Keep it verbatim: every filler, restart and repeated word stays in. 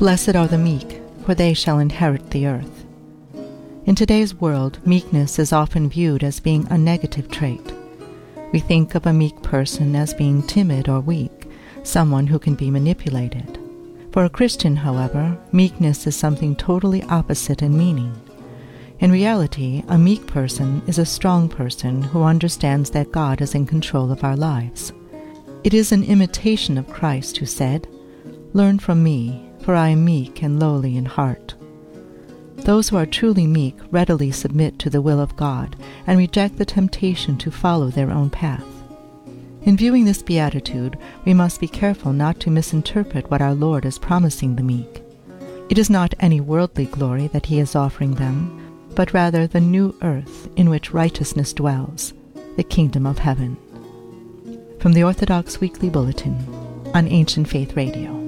Blessed are the meek, for they shall inherit the earth. In today's world, meekness is often viewed as being a negative trait. We think of a meek person as being timid or weak, someone who can be manipulated. For a Christian, however, meekness is something totally opposite in meaning. In reality, a meek person is a strong person who understands that God is in control of our lives. It is an imitation of Christ who said, "Learn from me, for I am meek and lowly in heart." Those who are truly meek readily submit to the will of God and reject the temptation to follow their own path. In viewing this beatitude, we must be careful not to misinterpret what our Lord is promising the meek. It is not any worldly glory that he is offering them, but rather the new earth in which righteousness dwells, the kingdom of heaven. From the Orthodox Weekly Bulletin on Ancient Faith Radio.